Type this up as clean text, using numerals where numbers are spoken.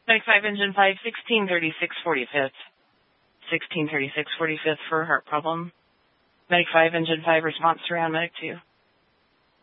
Medic 5, Engine 5, 1636 45th. 1636 45th for heart problem. Medic 5, Engine 5, response to round. Medic 2.